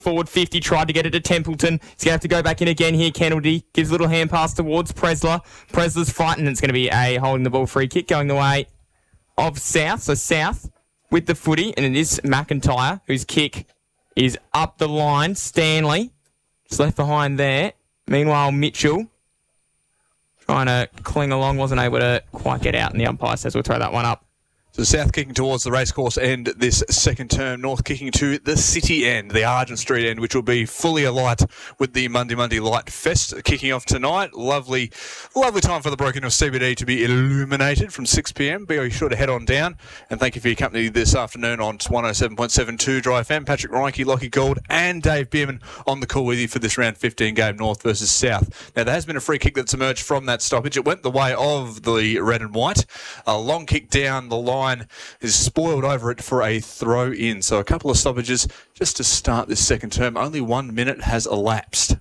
Forward 50, tried to get it to Templeton. He's going to have to go back in again here. Kennedy gives a little hand pass towards Presler. Presler's frightened. It's going to be a holding the ball free kick going the way of South. So South with the footy, and it is McIntyre, whose kick is up the line. Stanley just left behind there. Meanwhile, Mitchell trying to cling along, wasn't able to quite get out, and the umpire says we'll throw that one up. So South kicking towards the racecourse end this second term. North kicking to the city end, the Argent Street end, which will be fully alight with the Monday Light Fest kicking off tonight. Lovely time for the Broken Hill CBD to be illuminated from 6 p.m. Be sure to head on down. And thank you for your company this afternoon on 107.72 Dry FM. Patrick Reinke, Lockie Gould and Dave Bierman on the call with you for this round 15 game, North versus South. Now, there has been a free kick that's emerged from that stoppage. It went the way of the red and white. A long kick down the line is spoiled over it for a throw in. So a couple of stoppages just to start this second term. Only 1 minute has elapsed.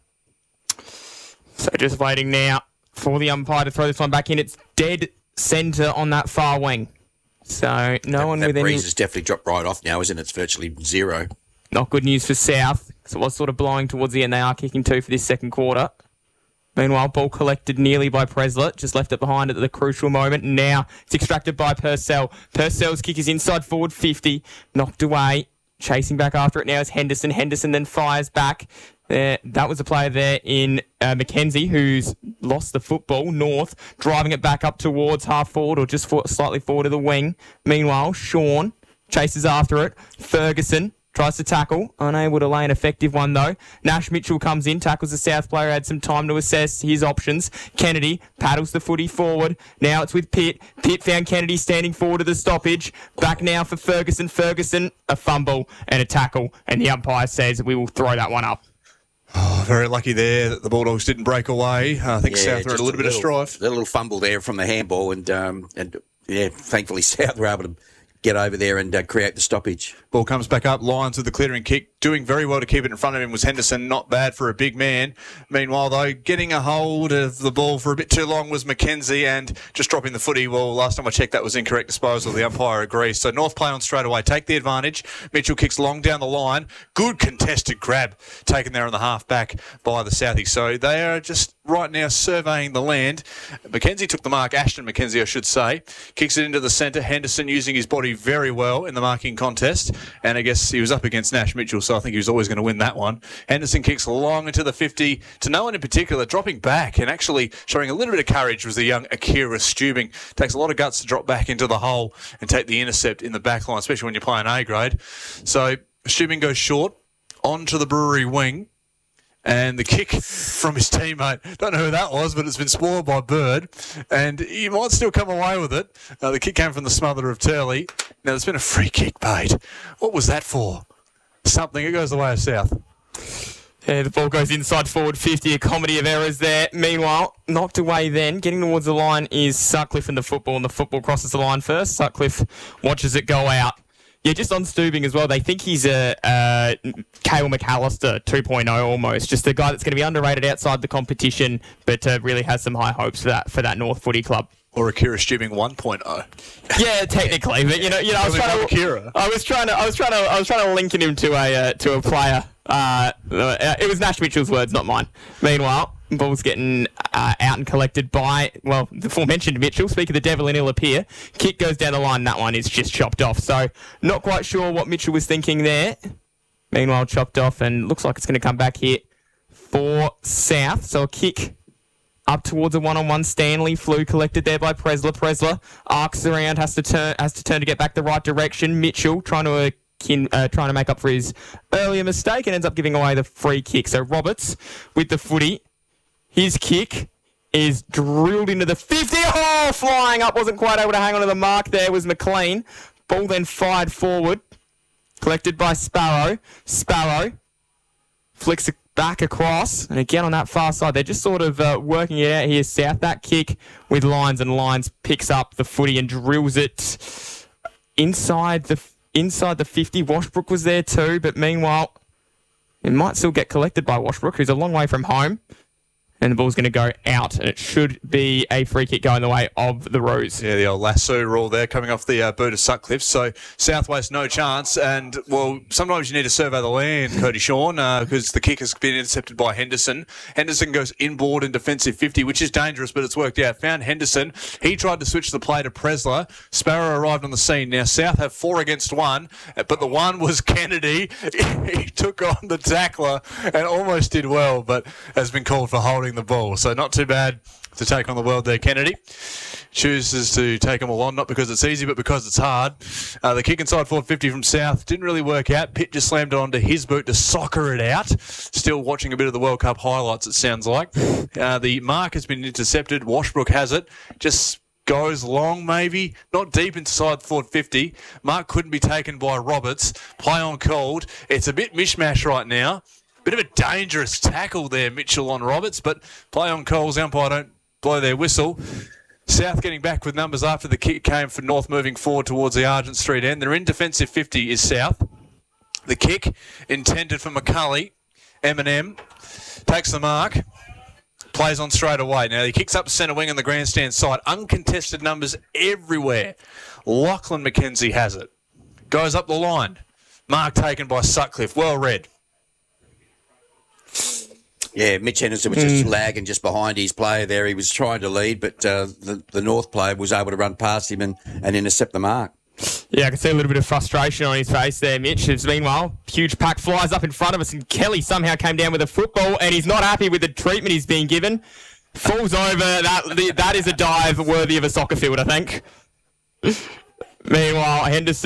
So just waiting now for the umpire to throw this one back in. It's dead centre on that far wing. So no one with any... That breeze has definitely dropped right off now, isn't it? It's virtually zero. Not good news for South, because it was sort of blowing towards the end. They are kicking 2 for this second quarter. Meanwhile, ball collected nearly by Presler. Just left it behind at the crucial moment. Now it's extracted by Purcell. Purcell's kick is inside forward 50. Knocked away. Chasing back after it now is Henderson. Henderson then fires back. That was a player there in Mackenzie who's lost the football. North driving it back up towards half forward or just slightly forward of the wing. Meanwhile, Sean chases after it. Ferguson tries to tackle, unable to lay an effective one though. Nash Mitchell comes in, tackles the South player, had some time to assess his options. Kennedy paddles the footy forward. Now it's with Pitt. Pitt found Kennedy standing forward of the stoppage. Back now for Ferguson. Ferguson, a fumble and a tackle. And the umpire says we will throw that one up. Oh, very lucky there that the Bulldogs didn't break away. I think South are at a little bit of strife. A little fumble there from the handball, and thankfully South were able to get over there and create the stoppage. Ball comes back up. Lyons with the clearing kick. Doing very well to keep it in front of him was Henderson. Not bad for a big man. Meanwhile, though, getting a hold of the ball for a bit too long was Mackenzie and just dropping the footy. Well, last time I checked, that was incorrect disposal. The umpire agrees. So North play on straight away. Take the advantage. Mitchell kicks long down the line. Good contested grab taken there on the half back by the Southies. So they are just right now surveying the land. Mackenzie took the mark. Ashton Mackenzie, I should say. Kicks it into the centre. Henderson using his body very well in the marking contest. And I guess he was up against Nash Mitchell, so I think he was always going to win that one. Henderson kicks long into the 50 to no one in particular, dropping back and actually showing a little bit of courage was the young Akira Stubing. Takes a lot of guts to drop back into the hole and take the intercept in the back line, especially when you're playing A grade. So Stubing goes short onto the Brewery wing. And the kick from his teammate, don't know who that was, but it's been spoiled by Bird. And he might still come away with it. The kick came from the smother of Turley. Now, there's been a free kick paid. What was that for? Something. It goes the way of South. Yeah, the ball goes inside forward 50, a comedy of errors there. Meanwhile, knocked away then. Getting towards the line is Sutcliffe in the football, and the football crosses the line first. Sutcliffe watches it go out. Yeah, just on Stubing as well, they think he's a Cale McAllister 2.0 almost. Just a guy that's going to be underrated outside the competition, but really has some high hopes for that North Footy Club. Or Akira Stubing 1.0. Yeah, technically, but I was trying to link him to a player. It was Nash Mitchell's words, not mine. Meanwhile, ball's getting out and collected by, well, the aforementioned Mitchell. Speak of the devil in ill appear. Kick goes down the line. That one is just chopped off. So not quite sure what Mitchell was thinking there. Meanwhile, chopped off, and looks like it's going to come back here for South. So a kick up towards a one-on-one. Stanley flew collected there by Presler. Presler arcs around, has to turn to get back the right direction. Mitchell trying to make up for his earlier mistake and ends up giving away the free kick. So Roberts with the footy. His kick is drilled into the 50. Oh, flying up. Wasn't quite able to hang on to the mark there was McLean. Ball then fired forward. Collected by Sparrow. Sparrow flicks it back across. And again on that far side, they're just sort of working it out here, South. That kick with Lyons, and Lyons picks up the footy and drills it inside the 50. Washbrook was there too, but meanwhile, it might still get collected by Washbrook, who's a long way from home. and the ball's going to go out, and it should be a free kick going the way of the Roos. Yeah, the old lasso rule there coming off the boot of Sutcliffe. So Southwest, no chance. And, well, sometimes you need to survey the land, Cody Shawn, because the kick has been intercepted by Henderson. Henderson goes inboard in defensive 50, which is dangerous, but it's worked out. Found Henderson. He tried to switch the play to Presler. Sparrow arrived on the scene. Now, South have 4 against 1, but the one was Kennedy. He took on the tackler and almost did well, but has been called for holding the ball. So not too bad to take on the world there, Kennedy. Chooses to take them all on, not because it's easy, but because it's hard. The kick inside 450 from South didn't really work out. Pitt just slammed it onto his boot to soccer it out. Still watching a bit of the World Cup highlights, it sounds like. The mark has been intercepted. Washbrook has it. Just goes long, maybe. Not deep inside 450. Mark couldn't be taken by Roberts. Play on called. It's a bit mishmash right now. Bit of a dangerous tackle there, Mitchell on Roberts, but play on calls. Umpire don't blow their whistle. South getting back with numbers after the kick came for North moving forward towards the Argent Street end. They're in defensive 50 is South. The kick intended for McCulley. Eminem takes the mark. Plays on straight away. Now he kicks up centre wing on the grandstand side. Uncontested numbers everywhere. Lachlan McKenzie has it. Goes up the line. Mark taken by Sutcliffe. Well read. Yeah, Mitch Henderson was just lagging just behind his player there. He was trying to lead, but the North player was able to run past him and intercept the mark. Yeah, I can see a little bit of frustration on his face there, Mitch. Meanwhile, huge pack flies up in front of us, and Kelly somehow came down with a football, and he's not happy with the treatment he's being given. Falls over. That is a dive worthy of a soccer field, I think. Meanwhile,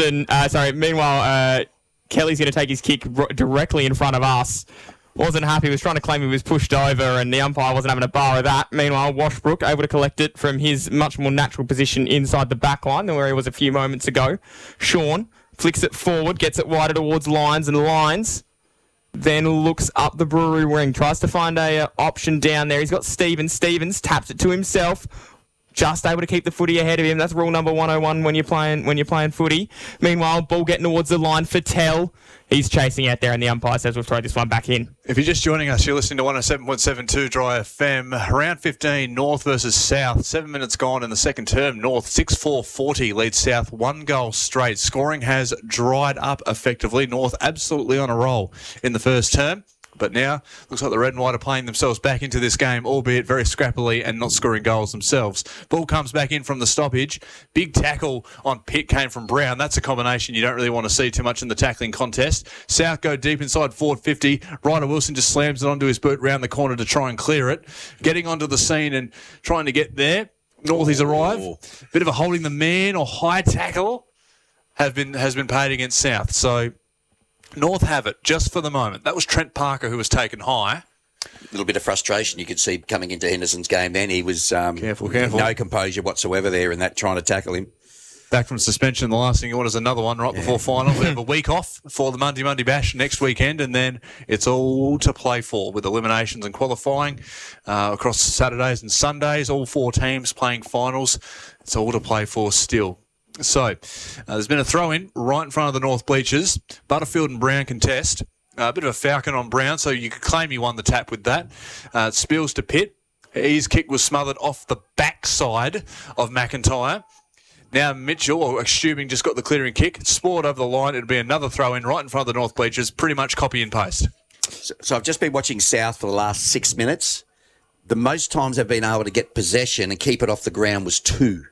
Kelly's going to take his kick directly in front of us. Wasn't happy, was trying to claim he was pushed over, and the umpire wasn't having a bar of that. Meanwhile, Washbrook able to collect it from his much more natural position inside the back line than where he was a few moments ago. Shawn flicks it forward, gets it wider towards Lyons, and Lyons then looks up the Brewery wing, tries to find a option down there. He's got Stevens. Stevens taps it to himself. Just able to keep the footy ahead of him. That's rule number 101 when you're playing footy. Meanwhile, ball getting towards the line for Tell. He's chasing out there, and the umpire says we'll throw this one back in. If you're just joining us, you're listening to 107.72 Dry FM. Round 15, North versus South. 7 minutes gone in the second term. North 6-4-40 leads South 1 goal straight. Scoring has dried up effectively. North absolutely on a roll in the first term. But now, looks like the red and white are playing themselves back into this game, albeit very scrappily and not scoring goals themselves. Ball comes back in from the stoppage. Big tackle on Pitt came from Brown. That's a combination you don't really want to see too much in the tackling contest. South go deep inside forward 50. Ryder Wilson just slams it onto his boot round the corner to try and clear it. Getting onto the scene and trying to get there. Northies arrive. Bit of a holding the man or high tackle has been paid against South. So North have it just for the moment. That was Trent Parker who was taken high. A little bit of frustration you could see coming into Henderson's game then. He was careful. No composure whatsoever there in that, trying to tackle him. Back from suspension, the last thing you want is another one right before final. We have a week off for the Monday Bash next weekend, and then it's all to play for with eliminations and qualifying across Saturdays and Sundays. All 4 teams playing finals. It's all to play for still. So, there's been a throw-in right in front of the North bleachers. Butterfield and Brown contest. A bit of a falcon on Brown, so you could claim he won the tap with that. Spills to Pitt. His kick was smothered off the backside of McIntyre. Now Mitchell, assuming just got the clearing kick, spoiled over the line. It'd be another throw-in right in front of the North bleachers. Pretty much copy and paste. So I've just been watching South for the last 6 minutes. The most times they've been able to get possession and keep it off the ground was 2.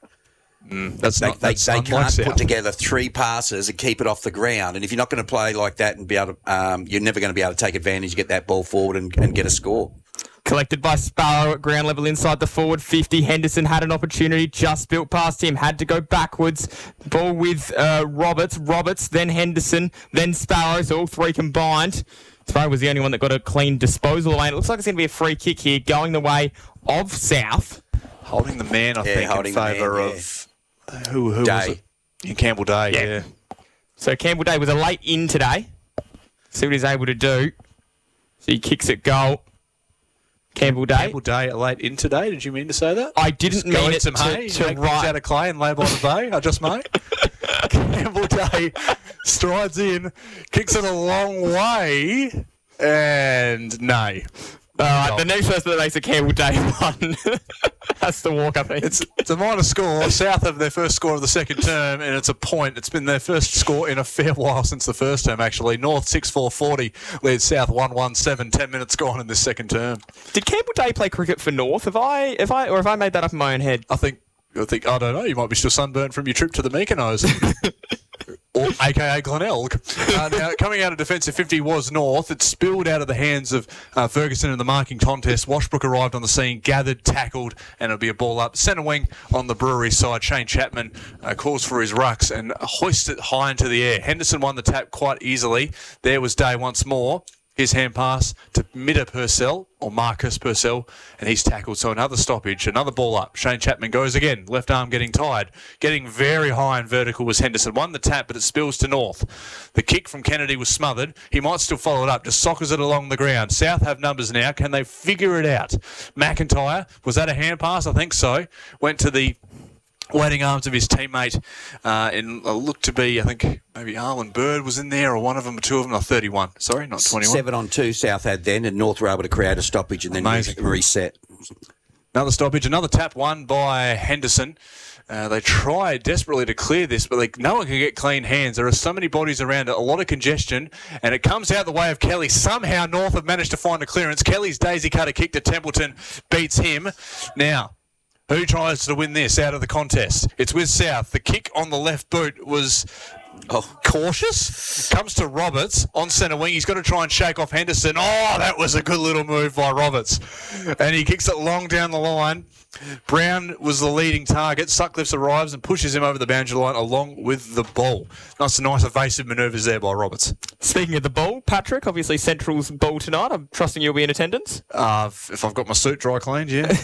They can't put together 3 passes and keep it off the ground. And if you're not going to play like that and be able to, you're never going to be able to take advantage, get that ball forward and get a score. Collected by Sparrow at ground level inside the forward 50. Henderson had an opportunity, just built past him, had to go backwards. Ball with Roberts, then Henderson, then Sparrow, so all 3 combined. Sparrow was the only one that got a clean disposal lane. It looks like it's going to be a free kick here, going the way of South. Holding the man, I think, in favour of... Who was it? In Campbell Day, yeah. So Campbell Day was a late in today. See what he's able to do. So he kicks it goal. Campbell Day a late in today. Did you mean to say that? I didn't mean it some hay, to right out of clay and lay by the bay. I just made. Campbell Day strides in, kicks it a long way, and nay. The next person that makes a Campbell Day one has to walk, I think. It's a minor score. South have their first score of the second term, and it's a point. It's been their first score in a fair while since the first term, actually. North 6-4-40 leads South 1-1-7. 10 minutes gone in this second term. Did Campbell Day play cricket for North? Have I made that up in my own head? I think I don't know. You might be still sunburnt from your trip to the Mykonos. Or AKA Glenelg. Now, coming out of defensive 50 was North. It spilled out of the hands of Ferguson in the marking contest. Washbrook arrived on the scene, gathered, tackled, and it'll be a ball up. Centre wing on the Brewery side. Shane Chapman calls for his rucks and hoists it high into the air. Henderson won the tap quite easily. There was Day once more. His hand pass to Mida Purcell, or Marcus Purcell, and he's tackled. So another stoppage, another ball up. Shane Chapman goes again. Left arm getting tired. Getting very high and vertical was Henderson. Won the tap, but it spills to North. The kick from Kennedy was smothered. He might still follow it up. Just soccers it along the ground. South have numbers now. Can they figure it out? McIntyre, was that a hand pass? I think so. Went to the waiting arms of his teammate, and looked to be, I think, maybe Arlen Bird was in there, or one of them, or two of them, 31. Sorry, not 21. 7-on-2 South had then, and North were able to create a stoppage and then reset. Another stoppage, another tap won by Henderson. They try desperately to clear this, but no one can get clean hands. There are so many bodies around it, a lot of congestion, and it comes out the way of Kelly. Somehow North have managed to find a clearance. Kelly's daisy cutter kick to Templeton beats him. Now, who tries to win this out of the contest? It's with South. The kick on the left boot was cautious. Comes to Roberts on centre wing. He's got to try and shake off Henderson. Oh, that was a good little move by Roberts. And he kicks it long down the line. Brown was the leading target. Sutcliffe arrives and pushes him over the boundary line along with the ball. Nice evasive manoeuvres there by Roberts. Speaking of the ball, Patrick, obviously Central's ball tonight. I'm trusting you'll be in attendance. If I've got my suit dry cleaned, yeah.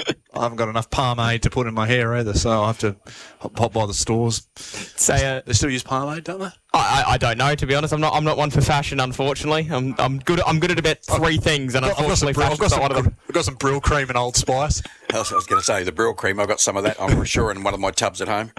I haven't got enough pomade to put in my hair either, so I'll have to pop by the stores. They still use pomade, don't they? I don't know, to be honest. I'm not one for fashion, unfortunately. I'm good at about three things, and unfortunately, fashion's not one of them. I've got some Brill cream and Old Spice. I was going to say the Brill cream. I've got some of that. I'm sure in one of my tubs at home.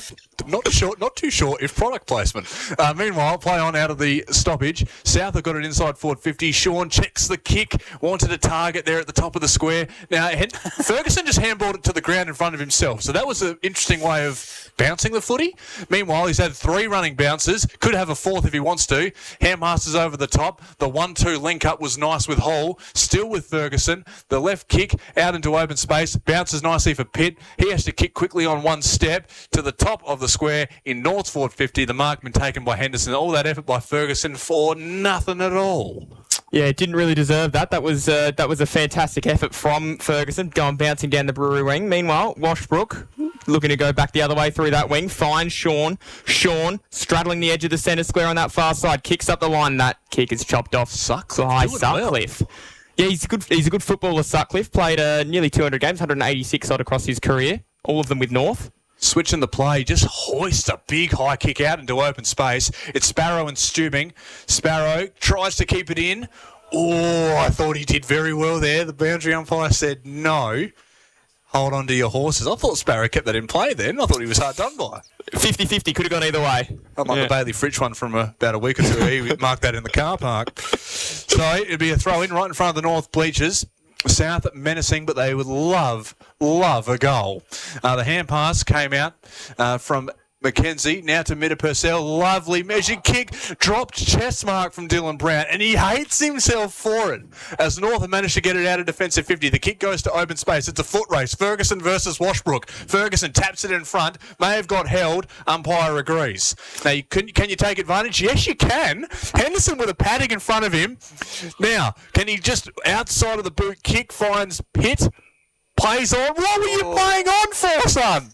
Not too short if product placement. Meanwhile, play on out of the stoppage. South have got it inside forward 50. Sean checks the kick. Wanted a target there at the top of the square. Now, Ferguson just handballed it to the ground in front of himself. So that was an interesting way of bouncing the footy. Meanwhile, he's had 3 running bounces. Could have a 4th if he wants to. Handmasters over the top. The 1-2 link up was nice with Hall. Still with Ferguson. The left kick out into open space. Bounces nicely for Pitt. He has to kick quickly on one step to the top of the square in North forward 50. The mark been taken by Henderson. All that effort by Ferguson for nothing at all. Yeah, it didn't really deserve that. That was a fantastic effort from Ferguson, going bouncing down the Brewery wing. Meanwhile, Washbrook looking to go back the other way through that wing. Finds Sean. Sean straddling the edge of the centre square on that far side. Kicks up the line. That kick is chopped off. Sutcliffe. Well. Yeah, he's a good footballer, Sutcliffe. Played nearly 200 games, 186 odd across his career. All of them with North. Switching the play, just hoist a big high kick out into open space. It's Sparrow and Stubing. Sparrow tries to keep it in. Oh, I thought he did very well there. The boundary umpire said no. Hold on to your horses. I thought Sparrow kept that in play then. I thought he was hard done by. 50-50, could have gone either way. Unlike the Bailey Fritsch one from about a week or two. He marked that in the car park. So it'd be a throw-in right in front of the North bleachers. South menacing, but they would love a goal. The hand pass came out from McKenzie, now to Mida Purcell. Lovely measured kick. Dropped chest mark from Dylan Brown, and he hates himself for it. As North have managed to get it out of defensive 50. The kick goes to open space. It's a foot race. Ferguson versus Washbrook. Ferguson taps it in front. May have got held. Umpire agrees. Now, can you take advantage? Yes, you can. Henderson with a padding in front of him. Now, can he just, outside of the boot, kick finds Pitt? Plays on. What were you playing on for, son?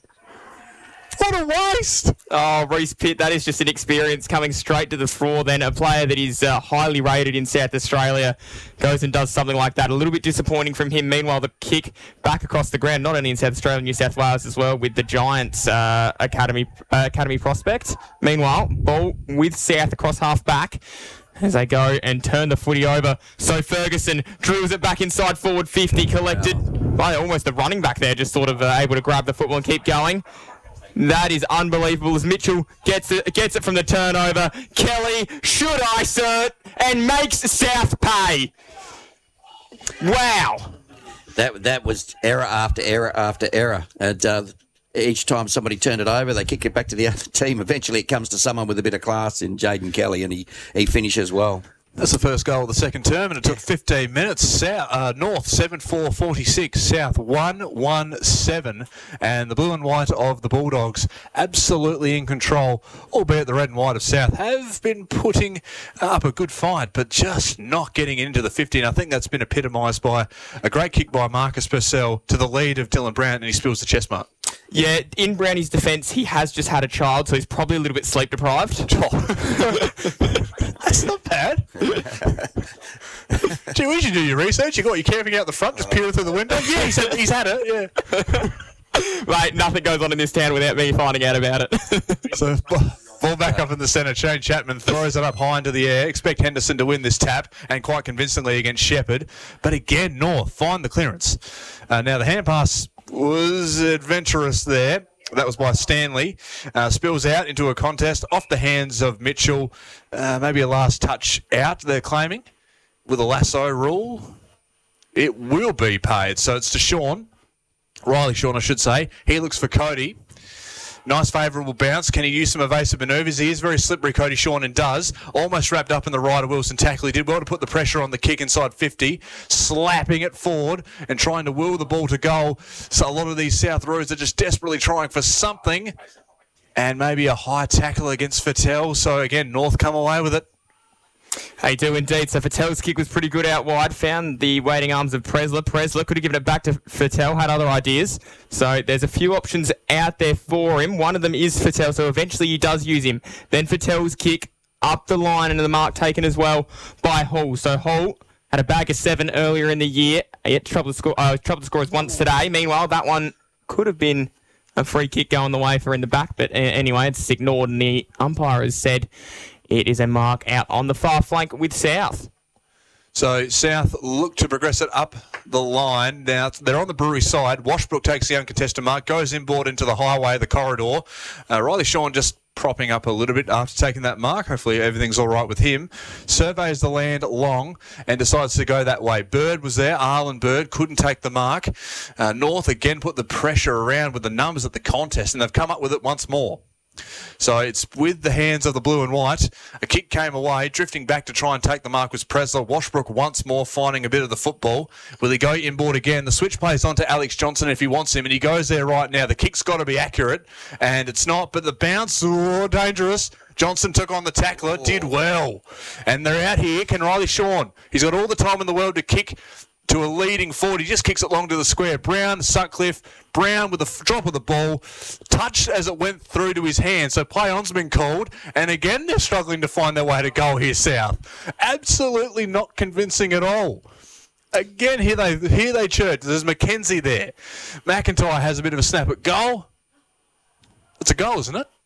What a waste! Oh, Reece Pitt, that is just an experience coming straight to the floor then. A player that is highly rated in South Australia goes and does something like that. A little bit disappointing from him. Meanwhile, the kick back across the ground, not only in South Australia, New South Wales as well, with the Giants academy prospect. Meanwhile, ball with South across half back as they go and turn the footy over. So Ferguson drills it back inside forward 50, collected by almost the running back there, just sort of able to grab the football and keep going. That is unbelievable as Mitchell gets it from the turnover. Kelly should ice it and makes South pay. Wow. That was error after error after error. And each time somebody turned it over, they kick it back to the other team. Eventually it comes to someone with a bit of class in Jaden Kelly, and he finishes well. That's the first goal of the second term, and it took 15 minutes. North 7-4-46, South 1-1-7, and the blue and white of the Bulldogs absolutely in control, albeit the red and white of South have been putting up a good fight, but just not getting into the 50. And I think that's been epitomised by a great kick by Marcus Purcell to the lead of Dylan Brown, and he spills the chest mark. Yeah, in Brownie's defence, he has just had a child, so he's probably a little bit sleep deprived. That's not bad. Gee, we should do your research. You got your camping out the front, just peering through the window. Yeah, he's had it. Yeah. Mate, nothing goes on in this town without me finding out about it. So, ball back up in the centre. Shane Chapman throws it up high into the air. Expect Henderson to win this tap, and quite convincingly against Shepherd. But again, North find the clearance. Now, the hand pass was adventurous there. That was by Stanley. Spills out into a contest off the hands of Mitchell. Maybe a last touch out, they're claiming, with a lasso rule. It will be paid. So it's to Sean. Riley Sean, I should say. He looks for Cody. Nice favourable bounce. Can he use some evasive manoeuvres? He is very slippery, Cody Sean, and does. Almost wrapped up in the Ryder Wilson tackle. He did well to put the pressure on the kick inside 50, slapping it forward and trying to will the ball to goal. So a lot of these South Roos are just desperately trying for something. And maybe a high tackle against Fattel. So again, North come away with it. They do indeed. So Fattel's kick was pretty good out wide. Found the waiting arms of Presler. Presler could have given it back to Fattel, had other ideas. So there's a few options out there for him. One of them is Fattel, so eventually he does use him. Then Fattel's kick up the line and the mark taken as well by Hall. So Hall had a bag of 7 earlier in the year. Yet trouble the scorers once today. Meanwhile, that one could have been a free kick going the way for in the back. But anyway, it's ignored, and the umpire has said it is a mark out on the far flank with South. So South look to progress it up the line. Now they're on the Brewery side. Washbrook takes the uncontested mark, goes inboard into the highway, the corridor. Riley Sean just propping up a little bit after taking that mark. Hopefully everything's all right with him. Surveys the land long and decides to go that way. Bird was there. Arlen Bird couldn't take the mark. North again put the pressure around with the numbers at the contest, and they've come up with it once more. So it's with the hands of the blue and white. A kick came away. Drifting back to try and take the mark was Presler. Washbrook once more finding a bit of the football. Will he go inboard again? The switch plays onto Alex Johnson if he wants him, and he goes there right now. The kick's got to be accurate, and it's not, but the bounce, dangerous. Johnson took on the tackler, did well. And they're out here. Can Riley Sean? He's got all the time in the world to kick to a leading forward. He just kicks it long to the square. Brown, Sutcliffe. Brown with the drop of the ball, touched as it went through to his hand. So play on's been called, and again they're struggling to find their way to goal here, South. Absolutely not convincing at all. Again, here they church. There's Mackenzie there. McIntyre has a bit of a snap at goal. It's a goal, isn't it?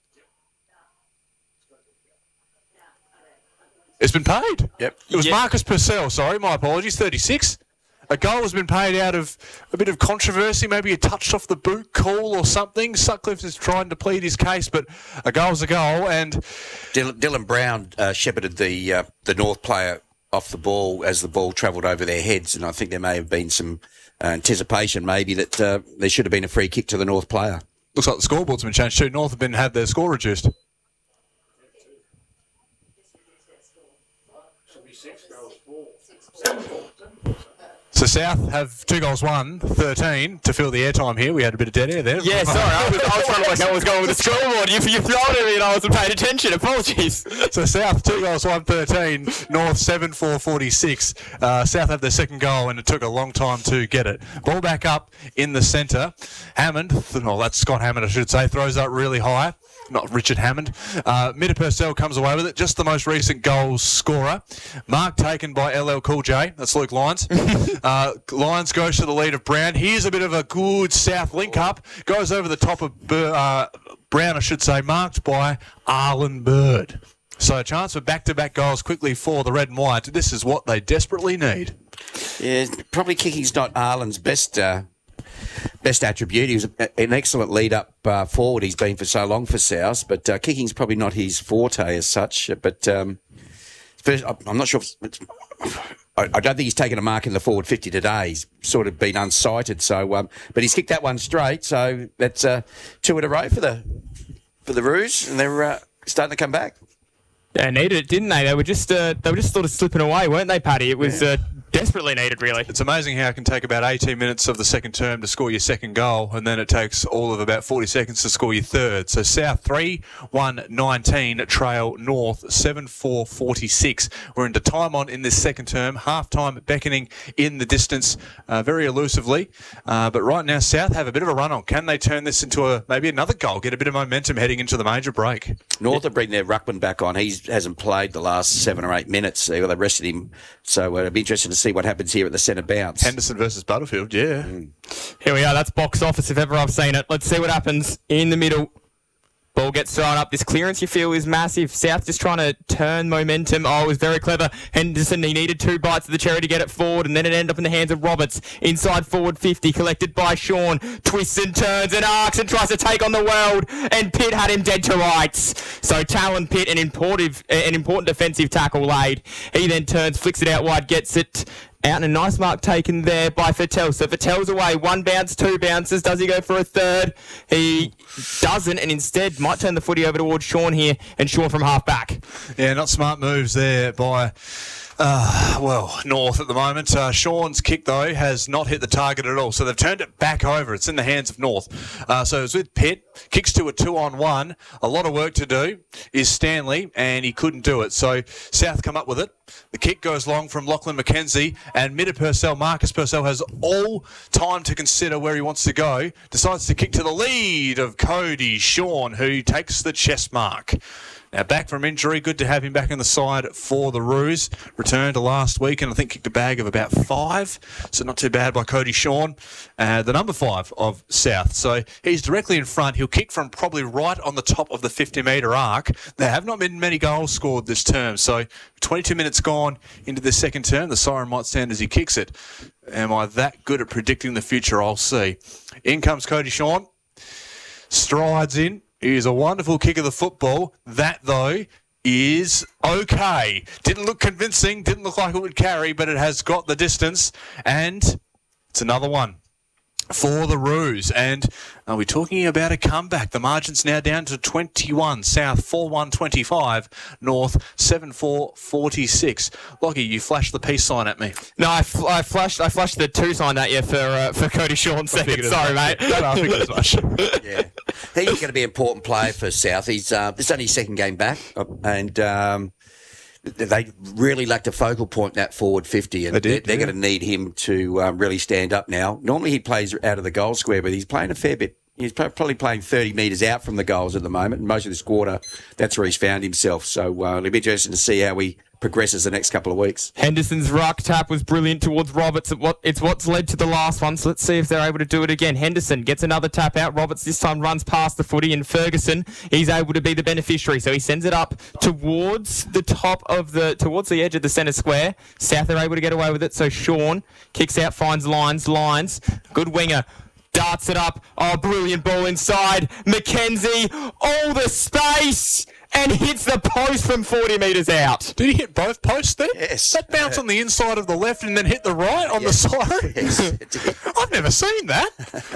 It's been paid. Yep. It was Marcus Purcell. Sorry, my apologies. 36. A goal has been paid out of a bit of controversy, maybe a touched off the boot call or something. Sutcliffe is trying to plead his case, but a goal's a goal. And Dylan Brown shepherded the North player off the ball as the ball travelled over their heads, and I think there may have been some anticipation maybe that there should have been a free kick to the North player. Looks like the scoreboard's been changed too. North have had their score reduced. So South have 2 goals, 13 to fill the airtime here. We had a bit of dead air there. Yeah, sorry. I was trying to work out what was going on with the scoreboard. You thrown at me and I wasn't paying attention. Apologies. So South 2 goals, 13. North 7-4-46. South have their second goal, and it took a long time to get it. Ball back up in the centre. Hammond, that's Scott Hammond, I should say, throws up really high. Not Richard Hammond. Mitta Purcell comes away with it. Just the most recent goal scorer. Mark taken by LL Cool J. That's Luke Lyons. Lyons goes to the lead of Brown. Here's a bit of a good South link up. Goes over the top of Brown, I should say, marked by Arlen Bird. So a chance for back-to-back goals quickly for the red and white. This is what they desperately need. Yeah, probably kicking's not Arlen's best attribute. He was an excellent lead-up forward. He's been for so long for South, but kicking's probably not his forte as such. But first, I'm not sure. I don't think he's taken a mark in the forward 50 today. He's sort of been unsighted. So, but he's kicked that one straight. So that's 2 in a row for the Roos, and they're starting to come back. They needed it, didn't they? They were just sort of slipping away, weren't they, Paddy? It was desperately needed, really. It's amazing how it can take about 18 minutes of the second term to score your second goal, and then it takes all of about 40 seconds to score your third. So South 3-1-19 trail North 7-4-46. We're into time on in this second term. Half-time beckoning in the distance very elusively. But right now, South have a bit of a run on. Can they turn this into maybe another goal, get a bit of momentum heading into the major break? North have bring their ruckman back on. He hasn't played the last 7 or 8 minutes. They rested him. So it'll be interesting to see what happens here at the centre bounce. Henderson versus Butterfield, yeah. Here we are. That's box office if ever I've seen it. Let's see what happens in the middle. Ball gets thrown up. This clearance, you feel, is massive. South just trying to turn momentum. Oh, it was very clever. Henderson, he needed 2 bites of the cherry to get it forward, and then it ended up in the hands of Roberts. Inside forward 50, collected by Sean. Twists and turns and arcs and tries to take on the world, and Pitt had him dead to rights. So Talon Pitt, an important defensive tackle laid. He then turns, flicks it out wide, gets it out, and a nice mark taken there by Fattel. So Fattel's away. 1 bounce, 2 bounces. Does he go for a third? He doesn't, and instead might turn the footy over towards Sean here, and Sean from half back. Yeah, not smart moves there by North at the moment. Sean's kick, though, has not hit the target at all. So they've turned it back over. It's in the hands of North. So it's with Pitt. Kicks to a 2-on-1. A lot of work to do is Stanley, and he couldn't do it. So South come up with it. The kick goes long from Lachlan McKenzie, and Mida Purcell, Marcus Purcell, has all time to consider where he wants to go. Decides to kick to the lead of Cody Sean, who takes the chest mark. Now, back from injury, good to have him back on the side for the Roos. Returned to last week and I think kicked a bag of about 5, so not too bad by Cody Sean, the number 5 of South. So he's directly in front. He'll kick from probably right on the top of the 50-metre arc. There have not been many goals scored this term, so 22 minutes gone into the second term. The siren might stand as he kicks it. Am I that good at predicting the future? I'll see. In comes Cody Sean. Strides in. He is a wonderful kick of the football. That, though, is okay. Didn't look convincing, didn't look like it would carry, but it has got the distance. And it's another one for the Roos. And are we talking about a comeback? The margin's now down to 21. South 4-1-25. North 7-4-46. Lockie, you flashed the peace sign at me. No, I flashed the 2 sign at you for Cody Sean's second. Sorry, mate. I figured as much. Yeah. He's going to be an important player for South. He's this is only his second game back, and they really lacked a focal point in that forward 50, and they're going to need him to really stand up now. Normally he plays out of the goal square, but he's playing a fair bit. He's probably playing 30 metres out from the goals at the moment. And most of this quarter, that's where he's found himself. So it'll be interesting to see how he progresses the next couple of weeks. Henderson's ruck tap was brilliant towards Roberts. It's what's led to the last one, so let's see if they're able to do it again. Henderson gets another tap out. Roberts this time runs past the footy, and Ferguson, he's able to be the beneficiary. So he sends it up towards the towards the edge of the centre square. South are able to get away with it, so Sean kicks out, finds Lines. Good winger. Darts it up. Oh, brilliant ball inside. McKenzie, all the space, and hits the post from 40 metres out. Did he hit both posts there? Yes. That bounced on the inside of the left and then hit the right on the side? Yes. I've never seen that.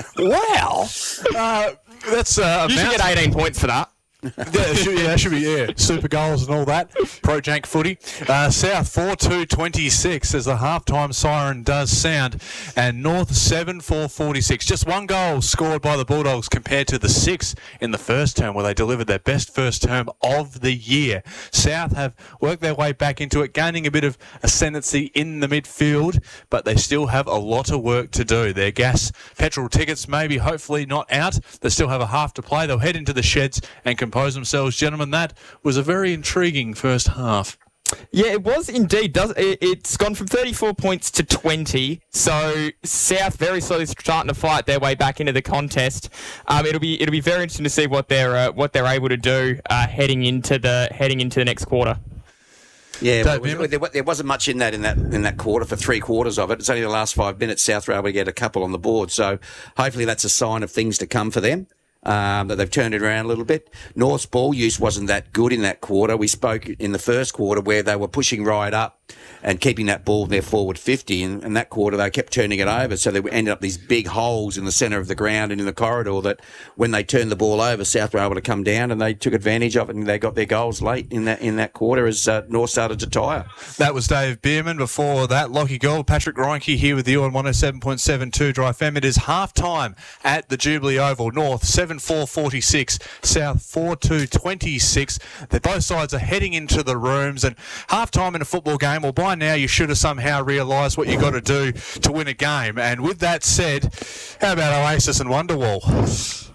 Wow. That's You should get 18 points for that. that should be super goals and all that. Pro Jank footy. South 4-2-26 as the halftime siren does sound, and North 7-4-46. Just 1 goal scored by the Bulldogs compared to the 6 in the first term, where they delivered their best first term of the year. South have worked their way back into it, gaining a bit of ascendancy in the midfield, but they still have a lot of work to do. Their gas petrol tickets maybe hopefully not out. They still have a half to play. They'll head into the sheds and compose themselves. Gentlemen, that was a very intriguing first half. Yeah, it was indeed. It's gone from 34 points to 20. So South very slowly starting to fight their way back into the contest. It'll be very interesting to see what they're able to do heading into the next quarter. Yeah, there wasn't much in that quarter for 3 quarters of it. It's only the last 5 minutes South were able to get a couple on the board. So hopefully that's a sign of things to come for them. That they've turned it around a little bit. North's ball use wasn't that good in that quarter. We spoke in the first quarter where they were pushing right up and keeping that ball in their forward 50. And that quarter, they kept turning it over. So they ended up these big holes in the centre of the ground and in the corridor that when they turned the ball over, South were able to come down and they took advantage of it and they got their goals late in that quarter as North started to tire. That was Dave Bierman. Before that, Lockie Gold, Patrick Reinke here with you on 107.72 Dry FM. It is half-time at the Jubilee Oval. North 7-4-46, South 4-2-26. Both sides are heading into the rooms, and half-time in a football game, well, by now you should have somehow realised what you got to do to win a game. And with that said, how about Oasis and Wonderwall?